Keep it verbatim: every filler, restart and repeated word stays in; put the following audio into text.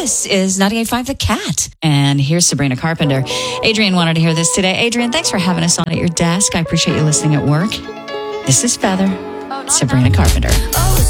This is ninety-eight point five The Cat. And here's Sabrina Carpenter. Adrian wanted to hear this today. Adrian, thanks for having us on at your desk. I appreciate you listening at work. This is Feather. Sabrina Carpenter.